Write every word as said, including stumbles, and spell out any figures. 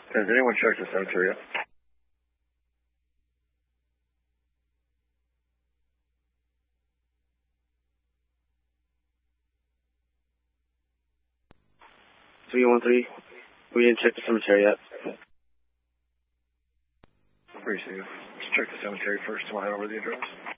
Has anyone checked the cemetery yet? three one three, we didn't check the cemetery yet. Appreciate you. Let's check the cemetery first, so I head over the address.